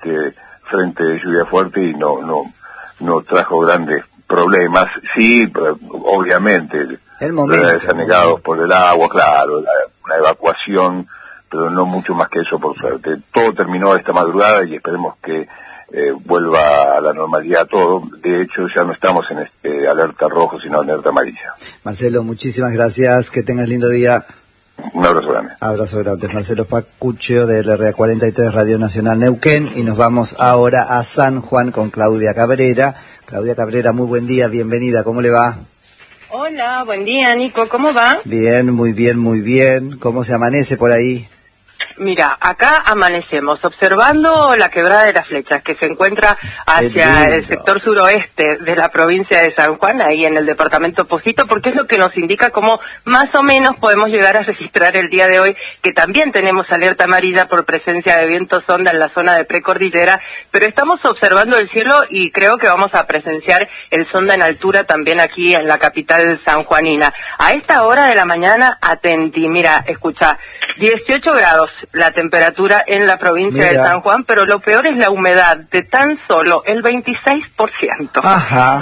frente de lluvia fuerte y no trajo grandes problemas. Sí, obviamente, el momento, desanegados por el agua, claro, una evacuación, pero no mucho más que eso, por suerte. Todo terminó esta madrugada y esperemos que vuelva a la normalidad todo. De hecho, ya no estamos en alerta rojo, sino en alerta amarilla. Marcelo, muchísimas gracias, que tengas lindo día. Un abrazo grande. Abrazo grande. Marcelo Pacuccio de LRA 43 Radio Nacional Neuquén, y nos vamos ahora a San Juan con Claudia Cabrera. Claudia Cabrera, muy buen día, bienvenida, ¿cómo le va? Hola, buen día, Nico, ¿cómo va? Bien, muy bien, muy bien. ¿Cómo se amanece por ahí? Mira, acá amanecemos observando la quebrada de las Flechas, que se encuentra hacia el sector suroeste de la provincia de San Juan, ahí en el departamento Pocito, porque es lo que nos indica cómo más o menos podemos llegar a registrar el día de hoy, que también tenemos alerta amarilla por presencia de viento sonda en la zona de precordillera, pero estamos observando el cielo y creo que vamos a presenciar el sonda en altura también aquí en la capital sanjuanina. A esta hora de la mañana, atenti, mira, escucha, 18 grados la temperatura en la provincia de San Juan, pero lo peor es la humedad, de tan solo el 26%. Ajá.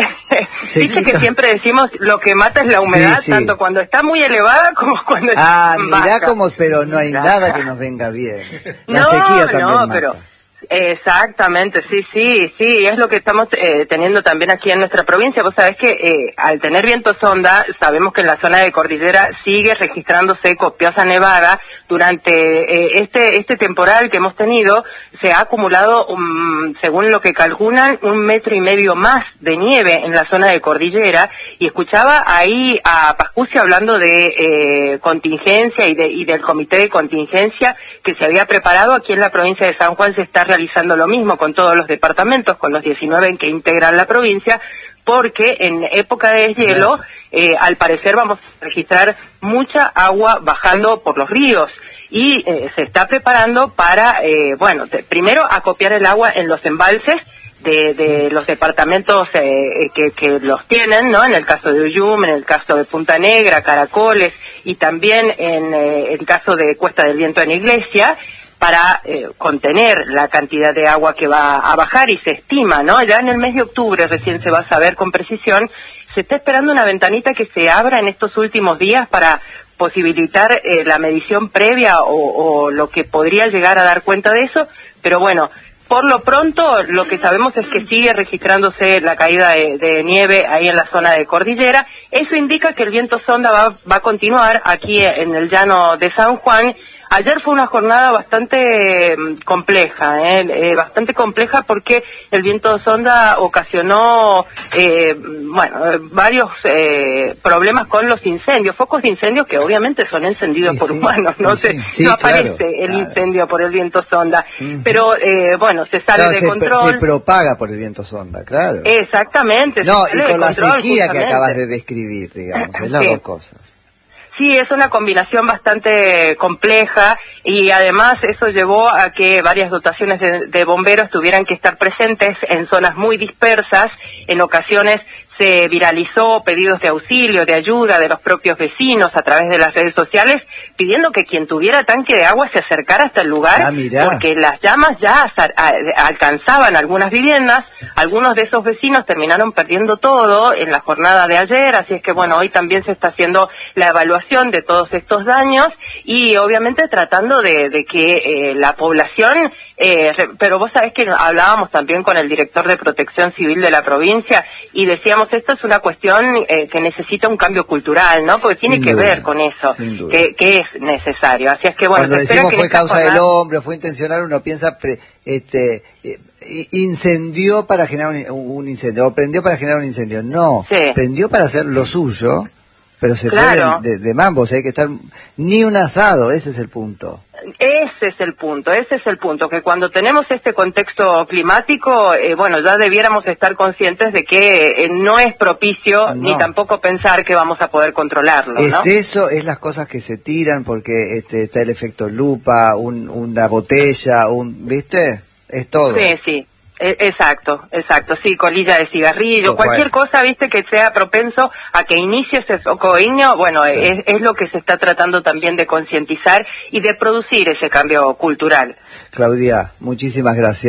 Viste que siempre decimos lo que mata es la humedad, sí, tanto cuando está muy elevada como cuando está baja. Mirá como, pero no hay nada que nos venga bien. La sequía también mata. Pero exactamente, sí, es lo que estamos teniendo también aquí en nuestra provincia. Vos sabés que al tener viento sonda, sabemos que en la zona de cordillera sigue registrándose copiosa nevada. Durante este temporal que hemos tenido, se ha acumulado, según lo que calculan, 1,5 metros más de nieve en la zona de cordillera, y escuchaba ahí a Pascucci hablando de contingencia y del comité de contingencia que se había preparado. Aquí en la provincia de San Juan se está realizando lo mismo con todos los departamentos, con los 19 que integran la provincia, porque en época de deshielo, al parecer vamos a registrar mucha agua bajando por los ríos, y se está preparando para, primero acopiar el agua en los embalses de los departamentos que los tienen, ¿no? En el caso de Uyum, en el caso de Punta Negra, Caracoles, y también en el caso de Cuesta del Viento en Iglesia, para contener la cantidad de agua que va a bajar, y se estima, ¿no? Ya en el mes de octubre recién se va a saber con precisión. Se está esperando una ventanita que se abra en estos últimos días para posibilitar la medición previa o lo que podría llegar a dar cuenta de eso, pero bueno, por lo pronto lo que sabemos es que sigue registrándose la caída de nieve ahí en la zona de cordillera. Eso indica que el viento sonda va a continuar aquí en el llano de San Juan. Ayer fue una jornada bastante compleja, bastante compleja, porque el viento sonda ocasionó varios problemas con los incendios, focos de incendios que obviamente son encendidos por humanos, no aparece el incendio por el viento sonda, pero se sale de control. Se propaga por el viento sonda, claro. Exactamente. No, y con la sequía que acabas de describir, digamos, es las dos cosas. Sí, es una combinación bastante compleja, y además eso llevó a que varias dotaciones de bomberos tuvieran que estar presentes en zonas muy dispersas. En ocasiones se viralizó pedidos de auxilio, de ayuda de los propios vecinos a través de las redes sociales, pidiendo que quien tuviera tanque de agua se acercara hasta el lugar, porque las llamas ya alcanzaban algunas viviendas. Algunos de esos vecinos terminaron perdiendo todo en la jornada de ayer, así es que hoy también se está haciendo la evaluación de todos estos daños, y obviamente tratando de que la población, pero vos sabés que hablábamos también con el director de Protección Civil de la provincia, y decíamos, esto es una cuestión que necesita un cambio cultural, ¿no? Porque tiene que ver con eso, que es necesario. Así es que cuando decimos fue causa del hombre, fue intencional, uno piensa incendió para generar un incendio, o prendió para generar un incendio. No, prendió para hacer lo suyo, pero se fue de mambo. O sea, hay que estar ni un asado, ese es el punto. Ese es el punto, que cuando tenemos este contexto climático, ya debiéramos estar conscientes de que no es propicio, ni tampoco pensar que vamos a poder controlarlo, ¿no? Es las cosas que se tiran, porque está el efecto lupa, una botella, ¿viste? Es todo. Sí. Exacto, sí, colilla de cigarrillo, cualquier cosa, viste, que sea propenso a que inicie ese foco ígneo, es lo que se está tratando también de concientizar y de producir ese cambio cultural. Claudia, muchísimas gracias.